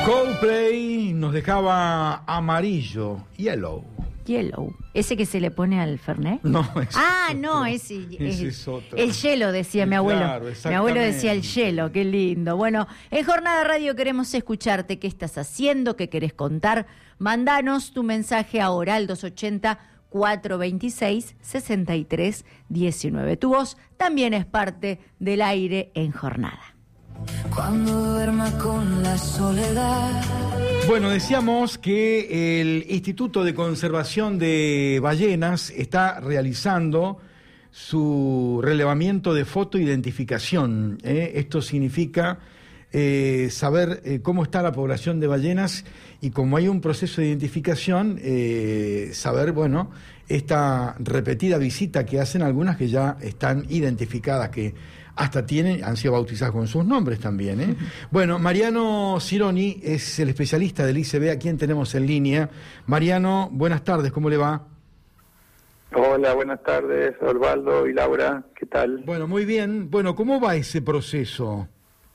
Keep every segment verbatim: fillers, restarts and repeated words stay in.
Coldplay nos dejaba amarillo, yellow. Yellow. ¿Ese que se le pone al Fernet? No, ese Ah, es no, otro. ese, Ese el, es otro. el hielo, decía mi abuelo. Claro, Mi abuelo decía el exactamente. hielo, qué lindo. Bueno, en Jornada Radio queremos escucharte. ¿Qué estás haciendo? ¿Qué querés contar? Mandanos tu mensaje ahora al dos ochenta, cuatrocientos veintiséis, sesenta y tres diecinueve. Tu voz también es parte del aire en Jornada. Cuando duerma con la soledad. Bueno, decíamos que el Instituto de Conservación de Ballenas está realizando su relevamiento de fotoidentificación. ¿eh? Esto significa eh, saber eh, cómo está la población de ballenas y como hay un proceso de identificación, eh, saber, bueno, esta repetida visita que hacen algunas que ya están identificadas, que hasta tienen, han sido bautizadas con sus nombres también. ¿eh? Bueno, Mariano Cironi es el especialista del I C B, a quien tenemos en línea. Mariano, buenas tardes, ¿cómo le va? Hola, buenas tardes, Osvaldo y Laura, ¿qué tal? Bueno, muy bien. Bueno, ¿cómo va ese proceso?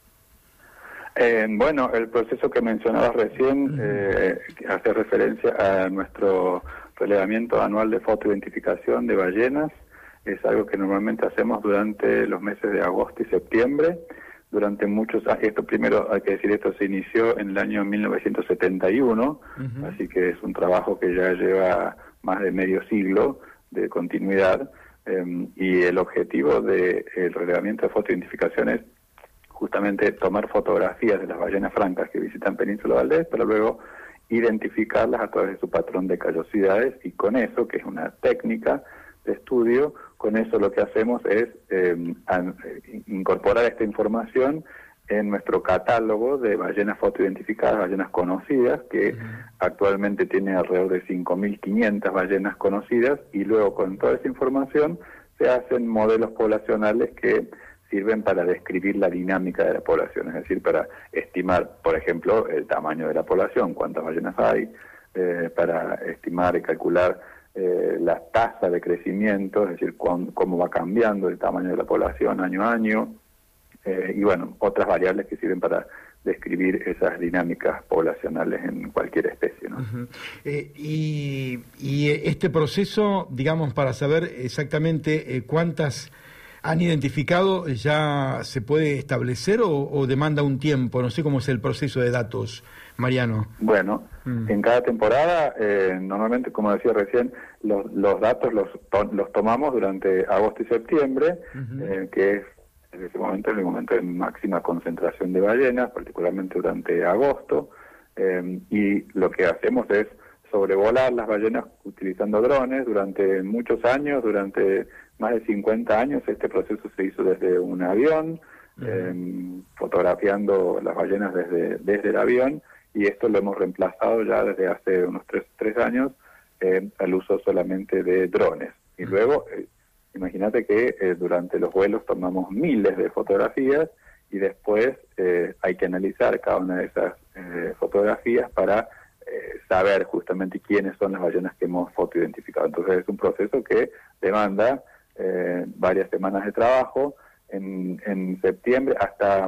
Eh, bueno, el proceso que mencionabas recién eh, hace referencia a nuestro relevamiento anual de fotoidentificación de ballenas. Es algo que normalmente hacemos durante los meses de agosto y septiembre. Durante muchos años, esto primero hay que decir, esto se inició en el año mil novecientos setenta y uno, uh-huh. Así que es un trabajo que ya lleva más de medio siglo de continuidad, eh, y el objetivo del relevamiento de fotoidentificación es justamente tomar fotografías de las ballenas francas que visitan Península Valdés para luego identificarlas a través de su patrón de callosidades, y con eso, que es una técnica de estudio, con eso lo que hacemos es eh, an, eh, incorporar esta información en nuestro catálogo de ballenas fotoidentificadas, ballenas conocidas, que uh-huh. actualmente tiene alrededor de cinco mil quinientas ballenas conocidas, y luego con toda esa información se hacen modelos poblacionales que sirven para describir la dinámica de la población, es decir, para estimar, por ejemplo, el tamaño de la población, cuántas ballenas hay, eh, para estimar y calcular eh, la tasa de crecimiento, es decir, cuán, cómo va cambiando el tamaño de la población año a año, eh, y bueno, otras variables que sirven para describir esas dinámicas poblacionales en cualquier especie, ¿no? Uh-huh. eh, y, y este proceso, digamos, para saber exactamente eh, cuántas han identificado, ¿ya se puede establecer o, o demanda un tiempo? No sé cómo es el proceso de datos, Mariano. Bueno, mm. en cada temporada, eh, normalmente, como decía recién, los, los datos los, to los tomamos durante agosto y septiembre, uh-huh. eh, que es en ese momento el momento de máxima concentración de ballenas, particularmente durante agosto, eh, y lo que hacemos es sobrevolar las ballenas utilizando drones durante muchos años, durante más de cincuenta años. Este proceso se hizo desde un avión, uh-huh. eh, fotografiando las ballenas desde, desde el avión, y esto lo hemos reemplazado ya desde hace unos tres, tres años eh, al uso solamente de drones. Y uh-huh. luego, eh, imagínate que eh, durante los vuelos tomamos miles de fotografías, y después eh, hay que analizar cada una de esas eh, fotografías para eh, saber justamente quiénes son las ballenas que hemos fotoidentificado. Entonces es un proceso que demanda eh, varias semanas de trabajo. En, en septiembre, hasta,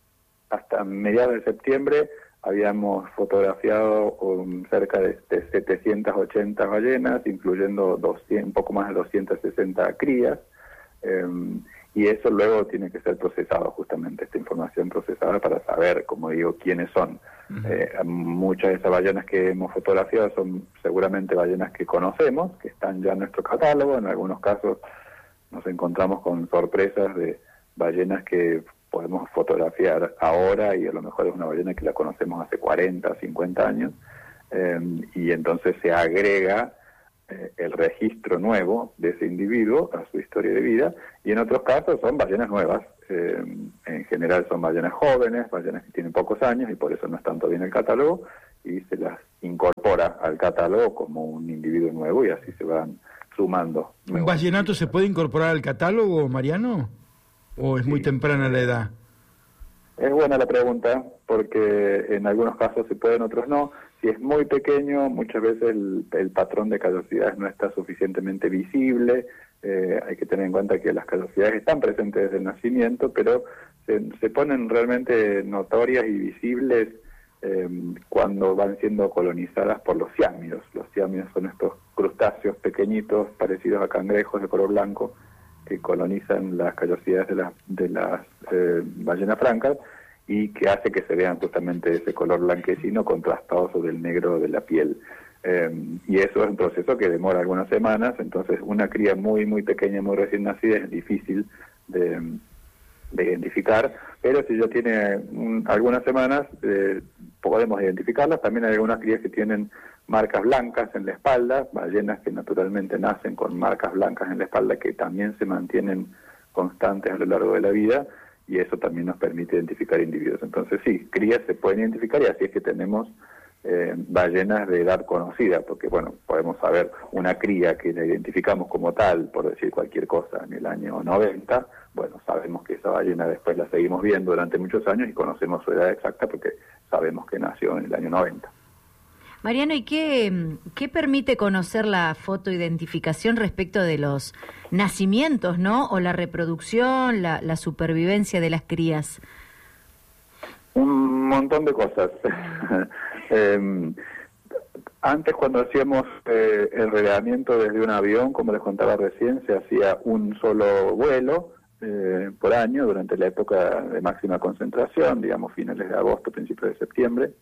hasta mediados de septiembre, habíamos fotografiado um, cerca de, de setecientas ochenta ballenas, incluyendo doscientos, un poco más de doscientas sesenta crías, eh, y eso luego tiene que ser procesado, justamente esta información procesada, para saber, como digo, quiénes son. Uh-huh. Eh, muchas de esas ballenas que hemos fotografiado son seguramente ballenas que conocemos, que están ya en nuestro catálogo. En algunos casos nos encontramos con sorpresas de ballenas que podemos fotografiar ahora, y a lo mejor es una ballena que la conocemos hace cuarenta, cincuenta años, eh, y entonces se agrega eh, el registro nuevo de ese individuo a su historia de vida, y en otros casos son ballenas nuevas. Eh, en general son ballenas jóvenes, ballenas que tienen pocos años, y por eso no están todavía en el catálogo, y se las incorpora al catálogo como un individuo nuevo, y así se van sumando. ¿Un ballenato se puede incorporar al catálogo, Mariano? ¿O es muy sí. temprana la edad? Es buena la pregunta, porque en algunos casos se puede, en otros no. Si es muy pequeño, muchas veces el, el patrón de callosidades no está suficientemente visible. Eh, hay que tener en cuenta que las callosidades están presentes desde el nacimiento, pero se, se ponen realmente notorias y visibles eh, cuando van siendo colonizadas por los ciámidos. Los ciámidos son estos crustáceos pequeñitos, parecidos a cangrejos de color blanco, que colonizan las callosidades de, la, de las eh, ballenas francas, y que hace que se vean justamente ese color blanquecino contrastado sobre el negro de la piel. Eh, y eso es un proceso que demora algunas semanas, entonces una cría muy muy pequeña, muy recién nacida, es difícil de, de identificar, pero si ya tiene un, algunas semanas, eh, podemos identificarlas. También hay algunas crías que tienen marcas blancas en la espalda, ballenas que naturalmente nacen con marcas blancas en la espalda que también se mantienen constantes a lo largo de la vida, y eso también nos permite identificar individuos. Entonces sí, crías se pueden identificar, y así es que tenemos eh, ballenas de edad conocida, porque bueno, podemos saber una cría que la identificamos como tal, por decir cualquier cosa, en el año noventa, bueno, sabemos que esa ballena después la seguimos viendo durante muchos años y conocemos su edad exacta porque sabemos que nació en el año noventa. Mariano, ¿y qué, qué permite conocer la fotoidentificación respecto de los nacimientos, ¿no? O la reproducción, la, la supervivencia de las crías. Un montón de cosas. eh, antes, cuando hacíamos eh, el relevamiento desde un avión, como les contaba recién, se hacía un solo vuelo eh, por año durante la época de máxima concentración, digamos finales de agosto, principios de septiembre.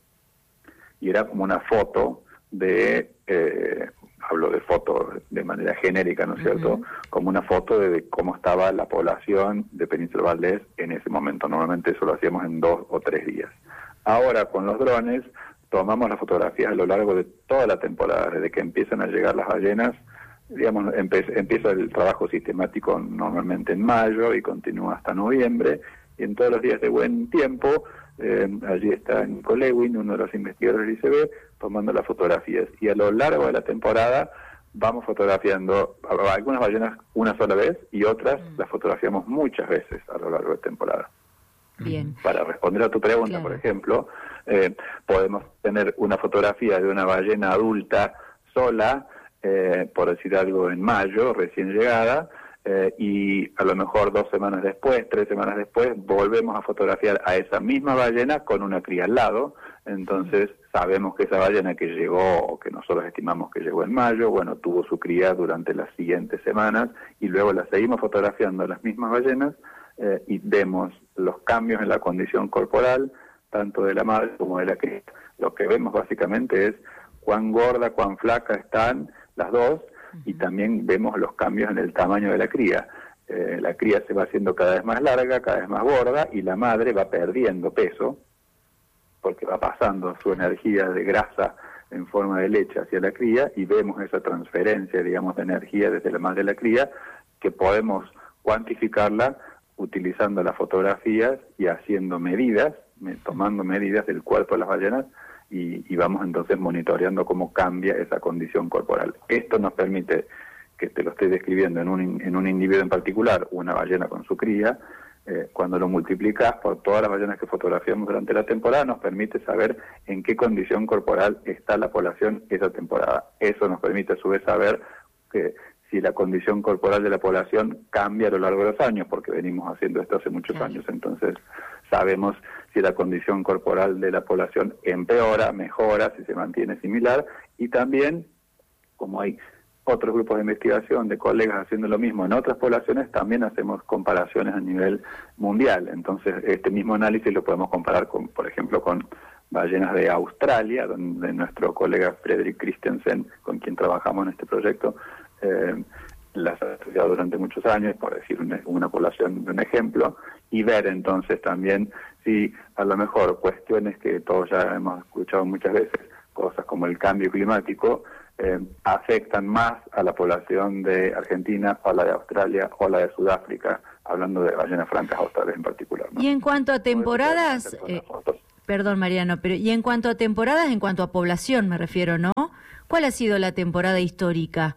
Y era como una foto de, eh, hablo de foto de manera genérica, ¿no es cierto?, uh-huh. Como una foto de cómo estaba la población de Península Valdés en ese momento. Normalmente eso lo hacíamos en dos o tres días. Ahora, con los drones, tomamos las fotografías a lo largo de toda la temporada, desde que empiezan a llegar las ballenas. Digamos, empe- empieza el trabajo sistemático normalmente en mayo y continúa hasta noviembre, y en todos los días de buen tiempo, Eh, allí está Nico Lewin, uno de los investigadores del I C B, tomando las fotografías. Y a lo largo de la temporada vamos fotografiando a algunas ballenas una sola vez y otras mm. las fotografiamos muchas veces a lo largo de temporada. Bien. Para responder a tu pregunta, claro. Por ejemplo, eh, podemos tener una fotografía de una ballena adulta sola, eh, por decir algo, en mayo, recién llegada, Eh, y a lo mejor dos semanas después, tres semanas después, volvemos a fotografiar a esa misma ballena con una cría al lado. Entonces sabemos que esa ballena que llegó, o que nosotros estimamos que llegó en mayo, bueno, tuvo su cría durante las siguientes semanas, y luego la seguimos fotografiando a las mismas ballenas, eh, y vemos los cambios en la condición corporal, tanto de la madre como de la cría. Lo que vemos básicamente es cuán gorda, cuán flaca están las dos, y también vemos los cambios en el tamaño de la cría. Eh, la cría se va haciendo cada vez más larga, cada vez más gorda, y la madre va perdiendo peso, porque va pasando su energía de grasa en forma de leche hacia la cría, y vemos esa transferencia, digamos, de energía desde la madre a la cría, que podemos cuantificarla utilizando las fotografías y haciendo medidas, tomando medidas del cuerpo de las ballenas, Y, y vamos entonces monitoreando cómo cambia esa condición corporal. Esto nos permite, que te lo estoy describiendo en un, en un individuo en particular, una ballena con su cría, eh, cuando lo multiplicas por todas las ballenas que fotografiamos durante la temporada, nos permite saber en qué condición corporal está la población esa temporada. Eso nos permite a su vez saber que si la condición corporal de la población cambia a lo largo de los años, porque venimos haciendo esto hace muchos años, entonces sabemos si la condición corporal de la población empeora, mejora, si se mantiene similar, y también, como hay otros grupos de investigación de colegas haciendo lo mismo en otras poblaciones, también hacemos comparaciones a nivel mundial. Entonces, este mismo análisis lo podemos comparar, con, por ejemplo, con ballenas de Australia, donde nuestro colega Fredrik Christensen, con quien trabajamos en este proyecto, eh, las ha estudiado durante muchos años, por decir una, una población de un ejemplo, y ver entonces también si a lo mejor cuestiones que todos ya hemos escuchado muchas veces, cosas como el cambio climático, eh, afectan más a la población de Argentina o la de Australia o la de Sudáfrica, hablando de ballenas francas australes en particular, ¿no? Y en cuanto a temporadas, eh, perdón Mariano, pero y en cuanto a temporadas, en cuanto a población me refiero, ¿no? ¿Cuál ha sido la temporada histórica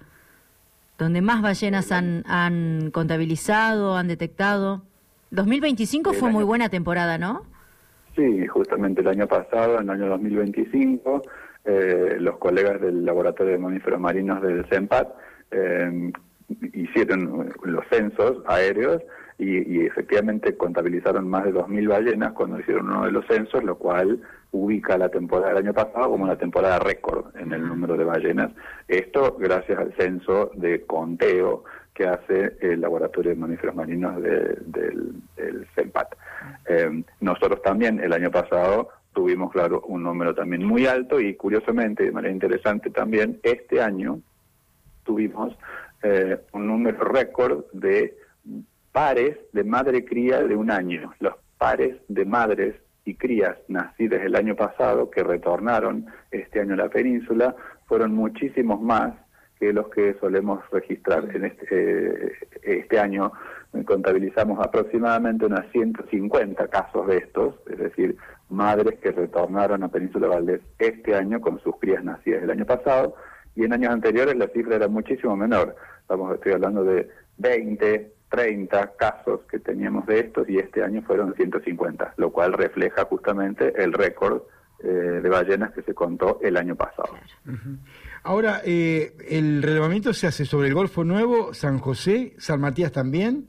donde más ballenas han, han contabilizado, han detectado? dos mil veinticinco fue muy buena temporada, ¿no? Sí, justamente el año pasado, en el año dos mil veinticinco, eh, los colegas del Laboratorio de Mamíferos Marinos del CENPAT eh, hicieron los censos aéreos y, y efectivamente contabilizaron más de dos mil ballenas cuando hicieron uno de los censos, lo cual ubica la temporada del año pasado como una temporada récord en el número de ballenas. Esto gracias al censo de conteo que hace el Laboratorio de Mamíferos Marinos de, del, del CENPAT. Eh, nosotros también el año pasado tuvimos, claro, un número también muy alto y curiosamente, de manera interesante también, este año tuvimos eh, un número récord de pares de madre-cría de un año. Los pares de madres y crías nacidas el año pasado que retornaron este año a la península fueron muchísimos más que los que solemos registrar. En este, eh, este año contabilizamos aproximadamente unas ciento cincuenta casos de estos, es decir, madres que retornaron a Península Valdés este año con sus crías nacidas el año pasado, y en años anteriores la cifra era muchísimo menor. Estamos, estoy hablando de veinte, treinta casos que teníamos de estos, y este año fueron ciento cincuenta, lo cual refleja justamente el récord eh, de ballenas que se contó el año pasado. Uh-huh. Ahora, eh, el relevamiento se hace sobre el Golfo Nuevo, San José, San Matías también.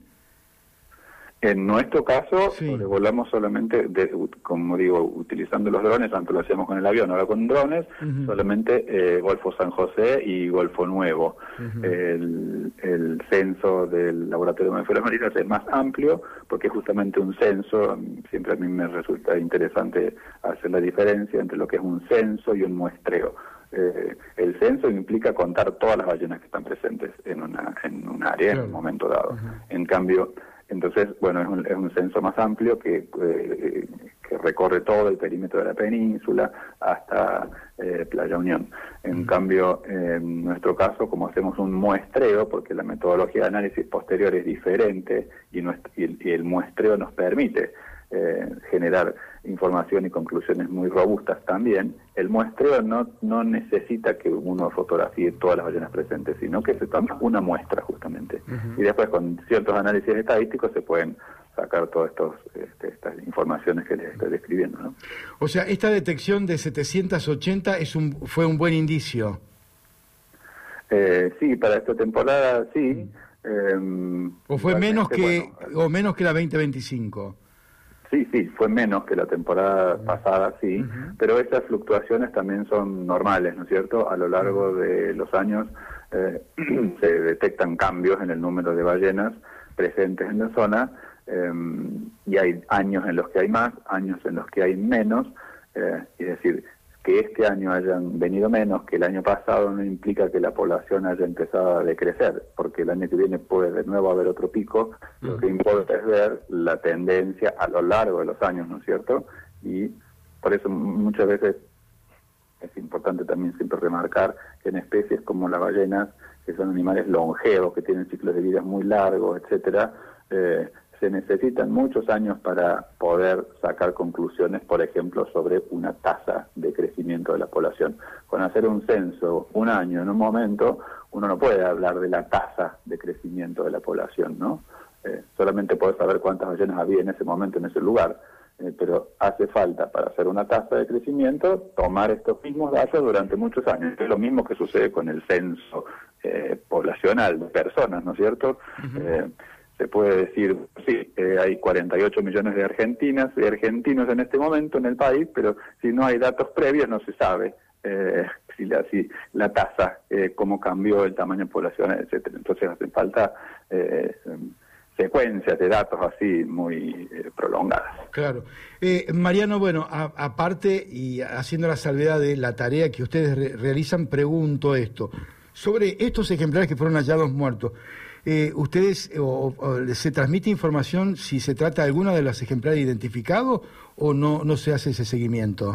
En nuestro caso, sí. sobrevolamos solamente, de, como digo, utilizando los drones, antes lo hacíamos con el avión, ahora con drones, uh-huh. solamente eh, Golfo San José y Golfo Nuevo. Uh-huh. El, el censo del Laboratorio de Mamíferos Marinos es más amplio, porque es justamente un censo. Siempre a mí me resulta interesante hacer la diferencia entre lo que es un censo y un muestreo. Eh, el censo implica contar todas las ballenas que están presentes en una en un área claro. en un momento dado. Uh-huh. En cambio, entonces, bueno, es un, es un censo más amplio que, eh, que recorre todo el perímetro de la península hasta eh, Playa Unión. En uh-huh. cambio, eh, en nuestro caso, como hacemos un muestreo, porque la metodología de análisis posterior es diferente y, nuestro, y, el, y el muestreo nos permite eh, generar información y conclusiones muy robustas también, el muestreo no, no necesita que uno fotografíe todas las ballenas presentes, sino que se toma una muestra justamente. Uh-huh. Y después con ciertos análisis estadísticos se pueden sacar todas estos, este, estas informaciones que les estoy describiendo, ¿no? O sea, esta detección de setecientos ochenta es un, fue un buen indicio. Eh, sí, para esta temporada sí. Eh, ¿O fue menos que, bueno, o menos que la veinte veinticinco? Sí, sí, fue menos que la temporada pasada, sí, uh-huh. pero esas fluctuaciones también son normales, ¿no es cierto? A lo largo de los años eh, se detectan cambios en el número de ballenas presentes en la zona, eh, y hay años en los que hay más, años en los que hay menos, eh, es decir, que este año hayan venido menos que el año pasado no implica que la población haya empezado a decrecer, porque el año que viene puede de nuevo haber otro pico. Uh-huh. Lo que importa es ver la tendencia a lo largo de los años, ¿no es cierto? Y por eso muchas veces es importante también siempre remarcar que en especies como las ballenas, que son animales longevos, que tienen ciclos de vida muy largos, etcétera, eh, se necesitan muchos años para poder sacar conclusiones, por ejemplo, sobre una tasa de crecimiento de la población. Con hacer un censo un año en un momento, uno no puede hablar de la tasa de crecimiento de la población, ¿no? Eh, solamente puede saber cuántas ballenas había en ese momento, en ese lugar. Eh, pero hace falta, para hacer una tasa de crecimiento, tomar estos mismos datos durante muchos años. Es lo mismo que sucede con el censo eh, poblacional de personas, ¿no es cierto? Uh-huh. Eh, Se puede decir, sí, eh, hay cuarenta y ocho millones de argentinas, de argentinos en este momento en el país, pero si no hay datos previos no se sabe eh, si, la, si la tasa, eh, cómo cambió el tamaño poblacional, etcétera. Entonces hacen falta eh, secuencias de datos así muy eh, prolongadas. Claro. Eh, Mariano, bueno, a, aparte y haciendo la salvedad de la tarea que ustedes re realizan, pregunto esto. Sobre estos ejemplares que fueron hallados muertos, Eh, ¿ustedes o, o se transmite información si se trata de alguno de los ejemplares identificados o no no se hace ese seguimiento?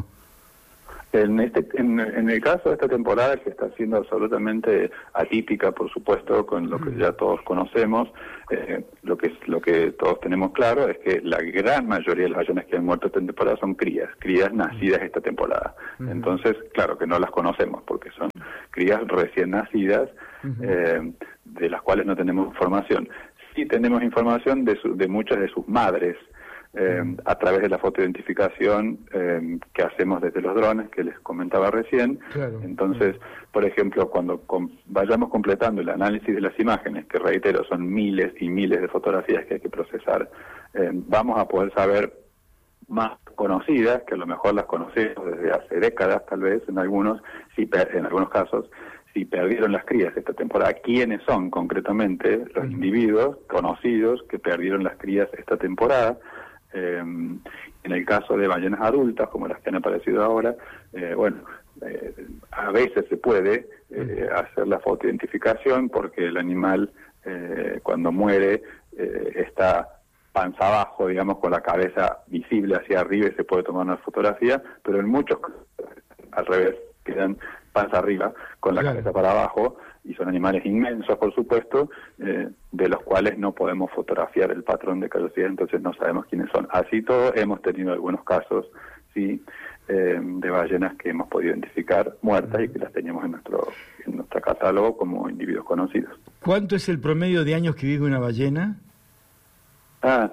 En, este, en, en el caso de esta temporada, que está siendo absolutamente atípica, por supuesto, con lo que ya todos conocemos, eh, lo que lo que todos tenemos claro es que la gran mayoría de las ballenas que han muerto esta temporada son crías, crías nacidas esta temporada. Uh-huh. Entonces, claro que no las conocemos porque son crías recién nacidas, uh-huh. eh, de las cuales no tenemos información. Sí tenemos información de, su, de muchas de sus madres, eh, a través de la fotoidentificación eh, que hacemos desde los drones, que les comentaba recién. Claro. Entonces, por ejemplo, cuando com- vayamos completando el análisis de las imágenes, que reitero, son miles y miles de fotografías que hay que procesar, eh, vamos a poder saber más conocidas, que a lo mejor las conocemos desde hace décadas, tal vez, en algunos, si per- en algunos casos, si perdieron las crías esta temporada, quiénes son concretamente los uh-huh. individuos conocidos que perdieron las crías esta temporada. Eh, en el caso de ballenas adultas, como las que han aparecido ahora, eh, bueno, eh, a veces se puede eh, hacer la fotoidentificación porque el animal eh, cuando muere eh, está panza abajo, digamos, con la cabeza visible hacia arriba y se puede tomar una fotografía, pero en muchos casos, al revés, quedan panza arriba, con la claro. cabeza para abajo, y son animales inmensos, por supuesto, eh, de los cuales no podemos fotografiar el patrón de callosidad, entonces no sabemos quiénes son. Así todo, hemos tenido algunos casos, sí, eh, de ballenas que hemos podido identificar muertas y que las teníamos en nuestro, en nuestro catálogo como individuos conocidos. ¿Cuánto es el promedio de años que vive una ballena? Ah,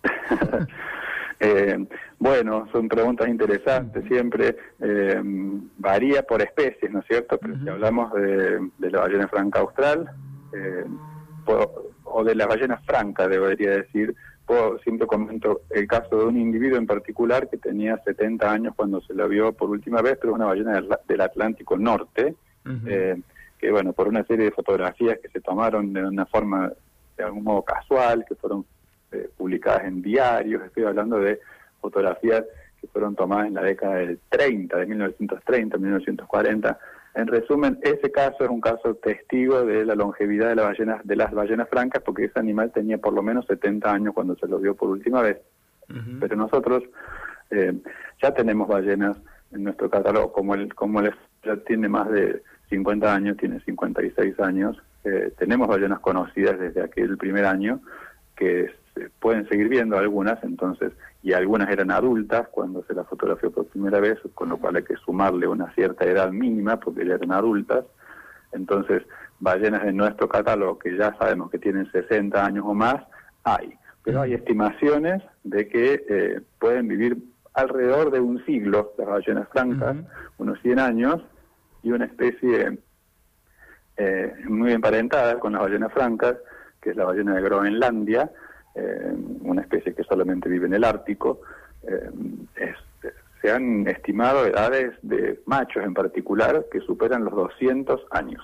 eh, bueno, son preguntas interesantes siempre, eh, varía por especies, ¿no es cierto? Pero uh-huh. si hablamos de, de la ballena franca austral, eh, puedo, o de la ballena franca, debería decir, puedo, siempre comento el caso de un individuo en particular que tenía setenta años cuando se la vio por última vez, pero una ballena del, del Atlántico Norte, uh-huh. eh, que bueno, por una serie de fotografías que se tomaron de una forma, de algún modo casual, que fueron Eh, publicadas en diarios, estoy hablando de fotografías que fueron tomadas en la década del treinta, de mil novecientos treinta, mil novecientos cuarenta. En resumen, ese caso es un caso testigo de la longevidad de, la ballena, de las ballenas francas, porque ese animal tenía por lo menos setenta años cuando se lo vio por última vez. Uh-huh. Pero nosotros eh, ya tenemos ballenas en nuestro catálogo, como el como el ya tiene más de cincuenta años, tiene cincuenta y seis años, eh, tenemos ballenas conocidas desde aquel primer año, que se pueden seguir viendo algunas, entonces, y algunas eran adultas cuando se las fotografió por primera vez, con lo cual hay que sumarle una cierta edad mínima porque ya eran adultas. Entonces, ballenas en nuestro catálogo que ya sabemos que tienen sesenta años o más, hay, pero hay estimaciones de que eh, pueden vivir alrededor de un siglo las ballenas francas, uh-huh. unos cien años, y una especie eh, muy emparentada con las ballenas francas, que es la ballena de Groenlandia, eh, una especie que solamente vive en el Ártico. Eh, es, se han estimado edades de machos en particular que superan los doscientos años.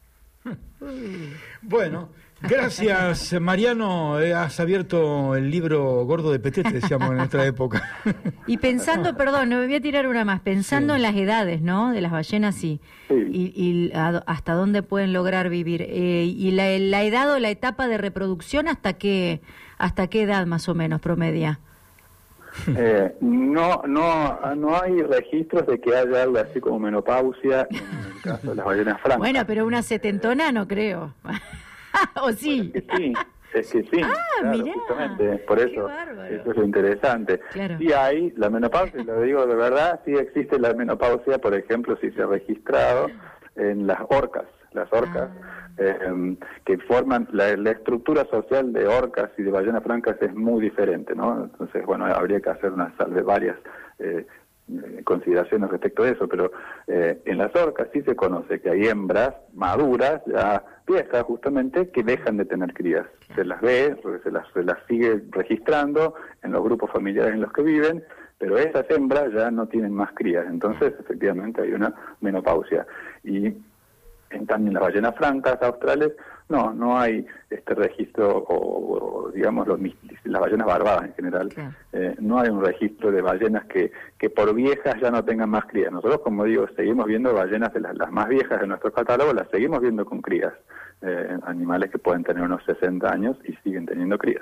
Bueno, gracias Mariano, eh, has abierto el libro gordo de Petete, decíamos en nuestra época. Y pensando, perdón, me voy a tirar una más, pensando sí. en las edades, ¿no?, de las ballenas y, sí. y, y a, hasta dónde pueden lograr vivir, eh, y la, la edad o la etapa de reproducción, ¿hasta qué, hasta qué edad más o menos promedia? Eh, no, no, no hay registros de que haya algo así como menopausia en el caso de las ballenas francas. Bueno, pero una setentona no creo. ¿O sí? Bueno, es que sí, es que sí. Ah, claro, mirá, justamente, por eso, eso es lo interesante. Claro. Sí hay la menopausia, lo digo de verdad, sí existe la menopausia, por ejemplo, si se ha registrado en las orcas, las orcas, ah. eh, que forman, la, la estructura social de orcas y de ballenas francas es muy diferente, ¿no? Entonces, bueno, habría que hacer una salve varias eh, consideraciones respecto a eso, pero eh, en las orcas sí se conoce que hay hembras maduras, ya viejas justamente, que dejan de tener crías. Se las ve, se las, se las sigue registrando en los grupos familiares en los que viven, pero esas hembras ya no tienen más crías, entonces efectivamente hay una menopausia. Y en cambio en las ballenas francas australes no, no hay este registro, o, o digamos los, las ballenas barbadas en general, claro. eh, no hay un registro de ballenas que, que por viejas ya no tengan más crías. Nosotros, como digo, seguimos viendo ballenas de las, las más viejas de nuestro catálogo, las seguimos viendo con crías, eh, animales que pueden tener unos sesenta años y siguen teniendo crías.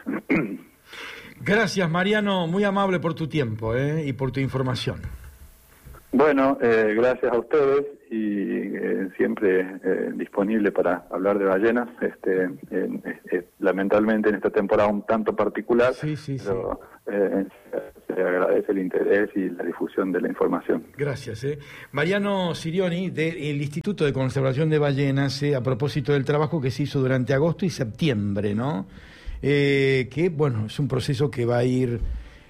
Gracias, Mariano, muy amable por tu tiempo eh, y por tu información. Bueno, eh, gracias a ustedes y eh, siempre eh, disponible para hablar de ballenas. Este, eh, eh, lamentablemente en esta temporada un tanto particular, sí, sí, pero sí. eh, se agradece el interés y la difusión de la información. Gracias. Eh. Mariano Sirioni, del Instituto de Conservación de Ballenas, eh, a propósito del trabajo que se hizo durante agosto y septiembre, ¿no? Eh, que, bueno, es un proceso que va a ir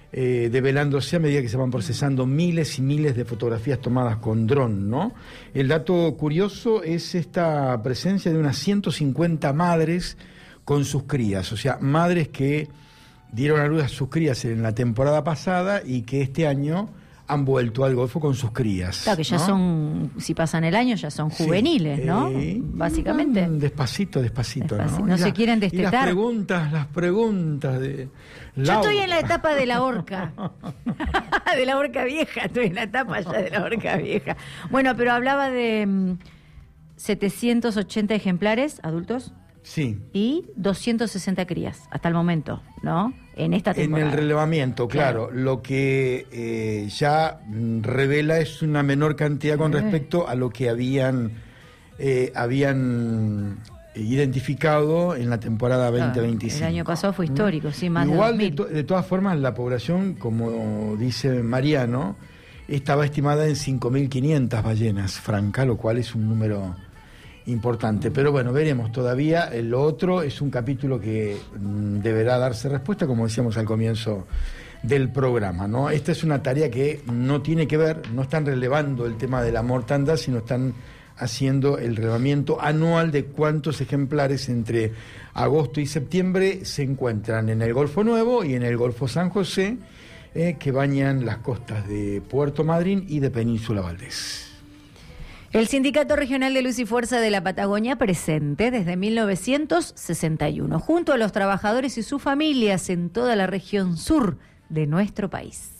eh, develándose a medida que se van procesando miles y miles de fotografías tomadas con dron, ¿no? El dato curioso es esta presencia de unas ciento cincuenta madres con sus crías, o sea, madres que dieron a luz a sus crías en la temporada pasada y que este año han vuelto al Golfo con sus crías. Claro, que ya, ¿no?, son, si pasan el año, ya son juveniles, sí, ¿no? Eh, Básicamente. Despacito, despacito, despacito, ¿no? No y se la, quieren destetar. Y las preguntas, las preguntas de... Yo Laura. estoy en la etapa de la horca. De la horca vieja, estoy en la etapa ya de la horca vieja. Bueno, pero hablaba de um, setecientos ochenta ejemplares adultos. Sí. Y doscientas sesenta crías, hasta el momento, ¿no? En esta temporada. En el relevamiento, claro. claro. Lo que eh, ya revela es una menor cantidad con respecto a lo que habían, eh, habían identificado en la temporada veinte veinticinco. El año pasado fue histórico, ¿Mm? sí, más Igual, de de, to de todas formas, la población, como dice Mariano, estaba estimada en cinco mil quinientas ballenas francas, lo cual es un número importante, pero bueno, veremos todavía. Lo otro es un capítulo que mm, deberá darse respuesta, como decíamos al comienzo del programa, ¿no? Esta es una tarea que no tiene que ver, no están relevando el tema de la mortandad, sino están haciendo el relevamiento anual de cuántos ejemplares entre agosto y septiembre se encuentran en el Golfo Nuevo y en el Golfo San José, eh, que bañan las costas de Puerto Madryn y de Península Valdés. El Sindicato Regional de Luz y Fuerza de la Patagonia, presente desde mil novecientos sesenta y uno, junto a los trabajadores y sus familias en toda la región sur de nuestro país.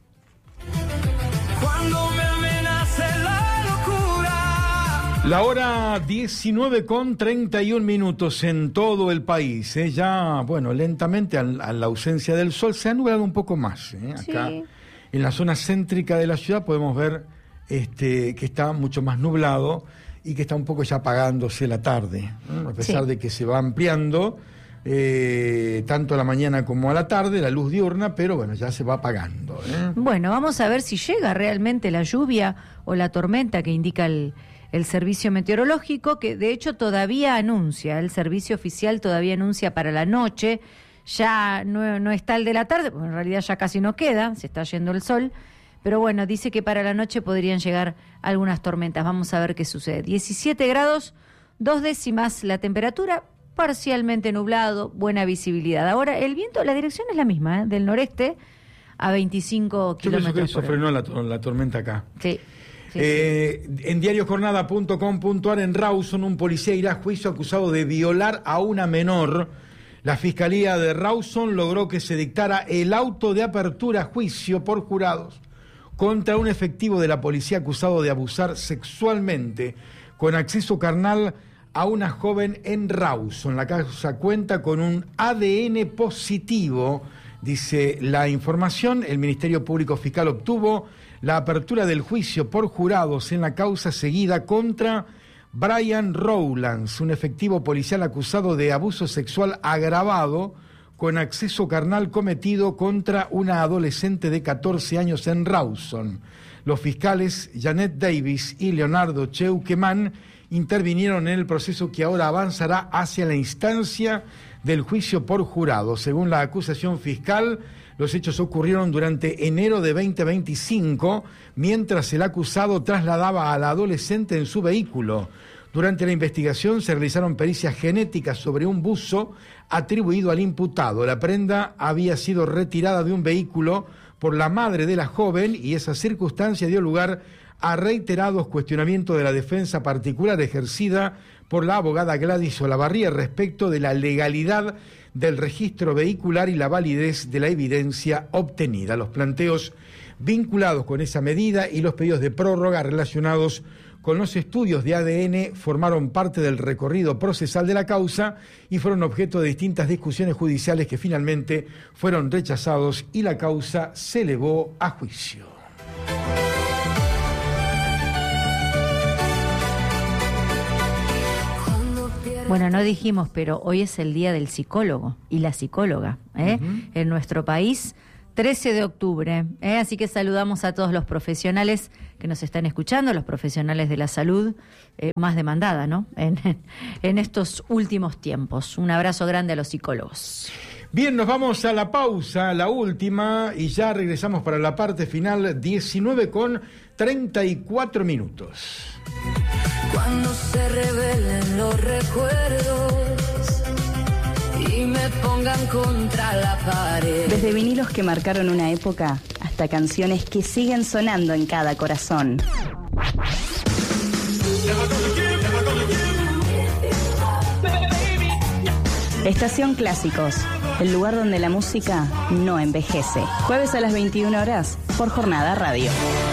Cuando me amenace la locura. La hora diecinueve con treinta y un minutos en todo el país. ¿eh? Ya, bueno, lentamente a, a la ausencia del sol se ha nublado un poco más. ¿eh? Acá, sí. En la zona céntrica de la ciudad podemos ver Este, que está mucho más nublado y que está un poco ya apagándose la tarde, ¿eh? A pesar sí. de que se va ampliando eh, tanto a la mañana como a la tarde la luz diurna, pero bueno, ya se va apagando. ¿eh? Bueno, vamos a ver si llega realmente la lluvia o la tormenta que indica el, el servicio meteorológico, que de hecho todavía anuncia, el servicio oficial todavía anuncia para la noche, ya no, no está el de la tarde, porque en realidad ya casi no queda, se está yendo el sol. Pero bueno, dice que para la noche podrían llegar algunas tormentas. Vamos a ver qué sucede. diecisiete grados, dos décimas la temperatura, parcialmente nublado, buena visibilidad. Ahora, el viento, la dirección es la misma, ¿eh? Del noreste a veinticinco kilómetros por hora. Eso frenó la, la tormenta acá. Sí. sí, eh, sí. En diario jornada punto com punto ar, en Rawson, un policía irá a juicio acusado de violar a una menor. La Fiscalía de Rawson logró que se dictara el auto de apertura a juicio por jurados contra un efectivo de la policía acusado de abusar sexualmente con acceso carnal a una joven en Rawson. La causa cuenta con un A D N positivo, dice la información. El Ministerio Público Fiscal obtuvo la apertura del juicio por jurados en la causa seguida contra Brian Rowlands, un efectivo policial acusado de abuso sexual agravado con acceso carnal cometido contra una adolescente de catorce años en Rawson. Los fiscales Janet Davis y Leonardo Cheuqueman intervinieron en el proceso que ahora avanzará hacia la instancia del juicio por jurado. Según la acusación fiscal, los hechos ocurrieron durante enero de veinte veinticinco, mientras el acusado trasladaba a la adolescente en su vehículo. Durante la investigación se realizaron pericias genéticas sobre un buzo atribuido al imputado. La prenda había sido retirada de un vehículo por la madre de la joven y esa circunstancia dio lugar a reiterados cuestionamientos de la defensa particular ejercida por la abogada Gladys Olavarría respecto de la legalidad del registro vehicular y la validez de la evidencia obtenida. Los planteos vinculados con esa medida y los pedidos de prórroga relacionados con los estudios de A D N formaron parte del recorrido procesal de la causa y fueron objeto de distintas discusiones judiciales que finalmente fueron rechazados y la causa se elevó a juicio. Bueno, no dijimos, pero hoy es el día del psicólogo y la psicóloga, ¿eh? Uh-huh. En nuestro país, trece de octubre, ¿eh? Así que saludamos a todos los profesionales que nos están escuchando, los profesionales de la salud, eh, más demandada, ¿no? En, en estos últimos tiempos. Un abrazo grande a los psicólogos. Bien, nos vamos a la pausa, la última, y ya regresamos para la parte final, diecinueve con treinta y cuatro minutos. Cuando se revelen los recuerdos y me pongan contra la pared. Desde vinilos que marcaron una época hasta canciones que siguen sonando en cada corazón. Estación Clásicos, el lugar donde la música no envejece. Jueves a las veintiuna horas por Jornada Radio.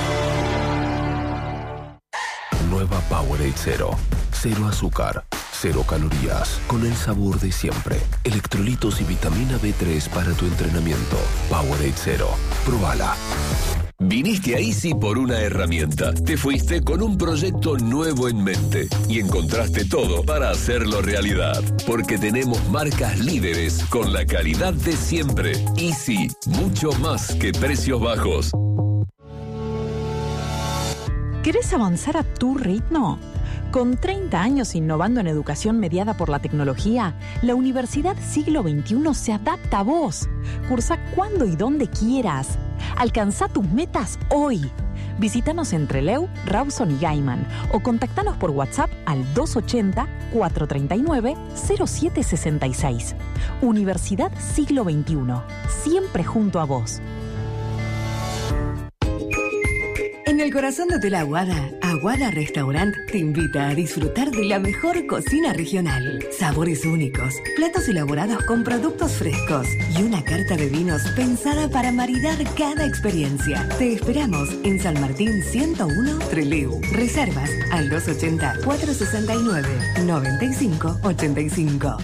Nueva Powerade Cero. Cero azúcar, cero calorías, con el sabor de siempre. Electrolitos y vitamina B tres para tu entrenamiento. Powerade Cero. Probala. Viniste a Easy por una herramienta. Te fuiste con un proyecto nuevo en mente y encontraste todo para hacerlo realidad. Porque tenemos marcas líderes con la calidad de siempre. Easy, mucho más que precios bajos. ¿Querés avanzar a tu ritmo? Con treinta años innovando en educación mediada por la tecnología, la Universidad Siglo veintiuno se adapta a vos. Cursa cuando y donde quieras. Alcanzá tus metas hoy. Visítanos en Trelew, Rawson y Gaiman o contactanos por WhatsApp al dos ochenta, cuatrocientos treinta y nueve, cero siete sesenta y seis. Universidad Siglo veintiuno, siempre junto a vos. En el corazón de Hotel Aguada, Aguada Restaurant te invita a disfrutar de la mejor cocina regional. Sabores únicos, platos elaborados con productos frescos y una carta de vinos pensada para maridar cada experiencia. Te esperamos en San Martín ciento uno, Trelew. Reservas al dos ochenta, cuatrocientos sesenta y nueve, noventa y cinco ochenta y cinco.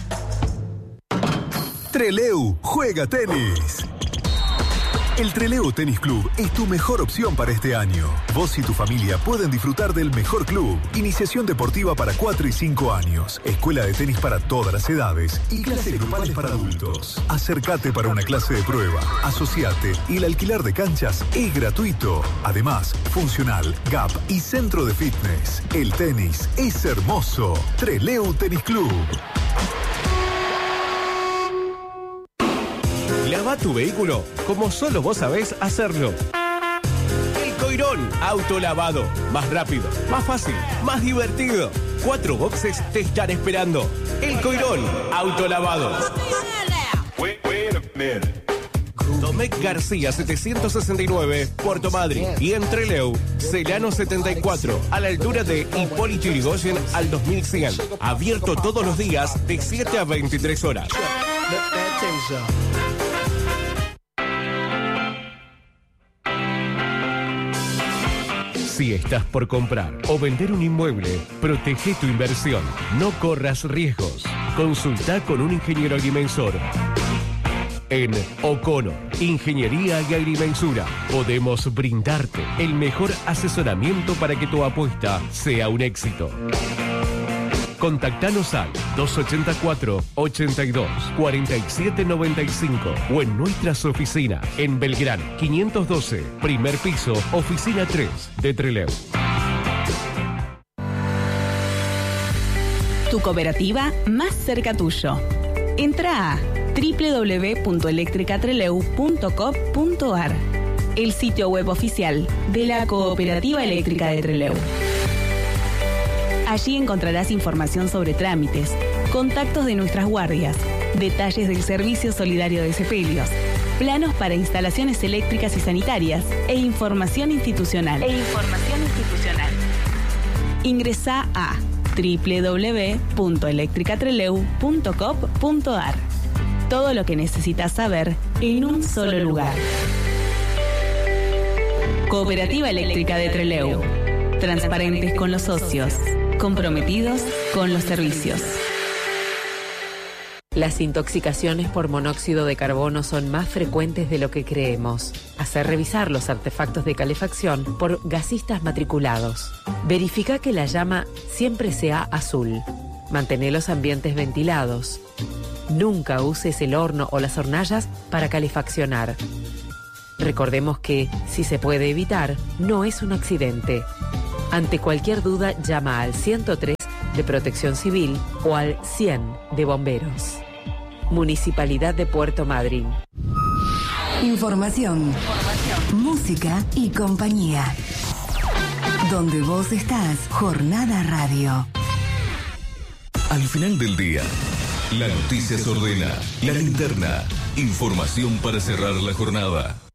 Trelew juega tenis. El Trelew Tenis Club es tu mejor opción para este año. Vos y tu familia pueden disfrutar del mejor club. Iniciación deportiva para cuatro y cinco años. Escuela de tenis para todas las edades. Y clases grupales para adultos. Acércate para una clase de prueba. Asociate y el alquiler de canchas es gratuito. Además, funcional, gap y centro de fitness. El tenis es hermoso. Trelew Tenis Club. Lava tu vehículo como solo vos sabés hacerlo. El Coirón Autolavado. Más rápido, más fácil, más divertido. Cuatro boxes te están esperando. El Coirón Autolavado. Domecq García setecientos sesenta y nueve, Puerto Madryn. Y en Trelew, Celano setenta y cuatro, a la altura de Hipólito Yrigoyen al dos mil cien. Abierto todos los días de siete a veintitrés horas. Si estás por comprar o vender un inmueble, protege tu inversión. No corras riesgos. Consulta con un ingeniero agrimensor. En O'Connor, Ingeniería y Agrimensura, podemos brindarte el mejor asesoramiento para que tu apuesta sea un éxito. Contactanos al dos ochenta y cuatro, ochenta y dos, cuarenta y siete noventa y cinco o en nuestras oficinas en Belgrano quinientos doce, primer piso, oficina tres de Trelew. Tu cooperativa más cerca tuyo. Entra a doble u doble u doble u punto eléctrica trelew punto com punto a r, el sitio web oficial de la Cooperativa Eléctrica de Trelew. Allí encontrarás información sobre trámites, contactos de nuestras guardias, detalles del servicio solidario de sepelios, planos para instalaciones eléctricas y sanitarias e información institucional. E información institucional. Ingresá a doble u doble u doble u punto eléctrica trelew punto com punto a r. Todo lo que necesitas saber en un solo lugar. Cooperativa Eléctrica de Trelew. Transparentes con los socios. Comprometidos con los servicios. Las intoxicaciones por monóxido de carbono son más frecuentes de lo que creemos. Hacer revisar los artefactos de calefacción por gasistas matriculados. Verifica que la llama siempre sea azul. Mantén los ambientes ventilados. Nunca uses el horno o las hornallas para calefaccionar. Recordemos que, si se puede evitar, no es un accidente. Ante cualquier duda, llama al ciento tres de Protección Civil o al cien de Bomberos. Municipalidad de Puerto Madryn. Información, Información, música y compañía. Donde vos estás, Jornada Radio. Al final del día, la noticia se ordena, la linterna, información para cerrar la jornada.